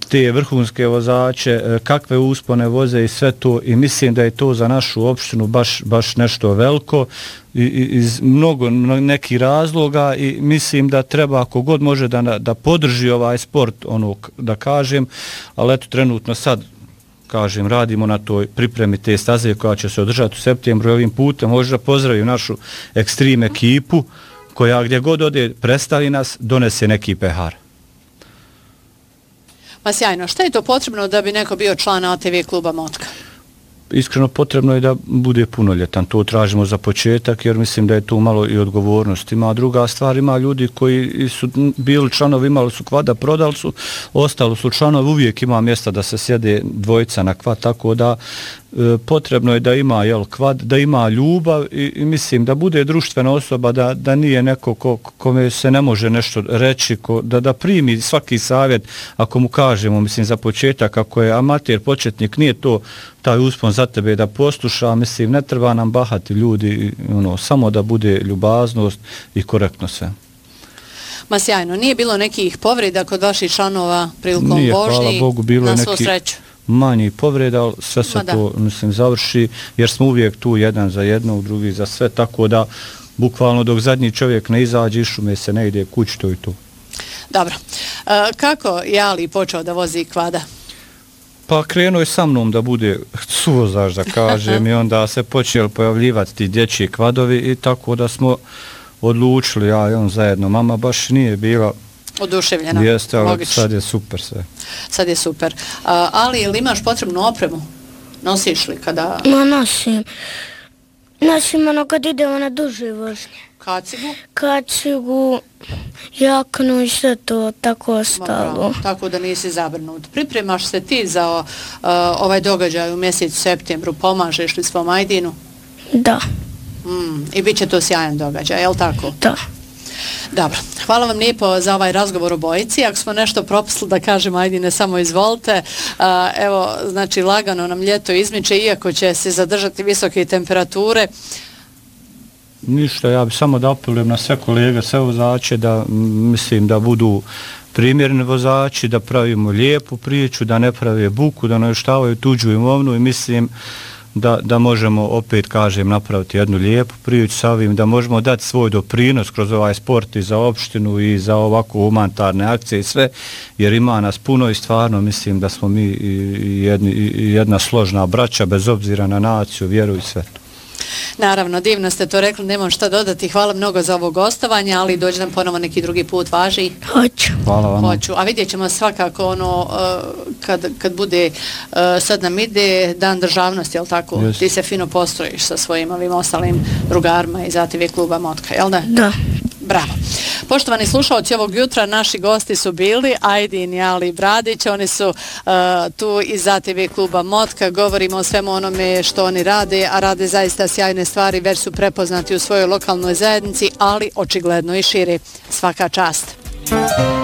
te vrhunske vozače, kakve uspone voze i sve to, i mislim da je to za našu opštinu baš nešto veliko iz mnogo nekih razloga, i mislim da treba ako god može da podrži ovaj sport, ono da kažem, ali eto trenutno sad kažem, radimo na toj pripremi te staze koja će se održati u septembru, i ovim putem možda pozdravim našu ekstrem ekipu koja gdje god ode predstavi nas, donese neki pehar. Ma sjajno, šta je to potrebno da bi neko bio član ATV kluba Motka? Iskreno potrebno je da bude punoljetan, to tražimo za početak, jer mislim da je tu malo i odgovornost. Ima druga stvar, ima ljudi koji su bili članovi, imali su kvada, prodali su, ostali su članovi, uvijek ima mjesta da se sjede dvojica na kvad, tako da potrebno je da ima kvad, da ima ljubav, i mislim da bude društvena osoba, da nije neko kome se ne može nešto reći, da primi svaki savjet ako mu kažemo, mislim za početak, ako je amater, početnik, nije to taj uspon za tebe da posluša, mislim ne treba nam bahati ljudi, samo da bude ljubaznost i korektno sve. Ma sjajno, nije bilo nekih povreda kod vaših članova prilikom vožnji? Nije, hvala Bogu, bilo je neki manji povreda, ali sve se to mislim završi, jer smo uvijek tu jedan za jednog, drugi za sve, tako da bukvalno dok zadnji čovjek ne izađe, išume se, ne ide kući, to i to. Dobro. Kako je Ali počeo da vozi kvada? Pa krenuo je sa mnom da bude suvozač, da kažem, i onda se počeli pojavljivati ti dječji kvadovi, i tako da smo odlučili, ja i on zajedno. Mama baš nije bila oduševljena. Jeste, ali sad je super sve. Sad je super. Ali ili imaš potrebnu opremu? Nosiš li kada... Ma nosim. Nosim ono kad idemo na duže vožnje. Kacigu? Kacigu, jaknu i sve to tako ostalo. Tako da nisi zabrnut. Pripremaš se ti za ovaj događaj u mjesecu septembru? Pomažeš li svom Ajdinu? Da. I bit će to sjajan događaj, je li tako? Da. Dobro, hvala vam lijepo za ovaj razgovor o bojici. Ako smo nešto propustili da kažem, Ajdine, samo izvolite. Evo, znači, lagano nam ljeto izmiče, iako će se zadržati visoke temperature. Ništa, ja bi samo da apelujem na sve kolege, sve vozače, da mislim da budu primjerni vozači, da pravimo lijepu priču, da ne prave buku, da ne uništavaju tuđu imovinu, i mislim da možemo, opet kažem, napraviti jednu lijepu priču sa ovim, da možemo dati svoj doprinos kroz ovaj sport i za opštinu i za ovako humanitarne akcije i sve, jer ima nas puno i stvarno mislim da smo mi jedna složna braća, bez obzira na naciju, vjeru i sve to. Naravno, divno ste to rekli, nemam šta dodati. Hvala mnogo za ovo gostovanje, ali dođe nam ponovo neki drugi put, važi? Hoću. Hvala vam. Hoću, a vidjet ćemo svakako kad bude, sad nam ide Dan državnosti, jel tako? Yes. Ti se fino postrojiš sa svojim ovim ostalim drugarima iz ATV kluba Motka, jel da? Da. Bravo. Poštovani slušalci, ovog jutra naši gosti su bili Ajdin i Ali Bradić, oni su tu iz ATV kluba Motka, govorimo o svemu onome što oni rade, a rade zaista sjajne stvari, već su prepoznati u svojoj lokalnoj zajednici, ali očigledno i šire. Svaka čast.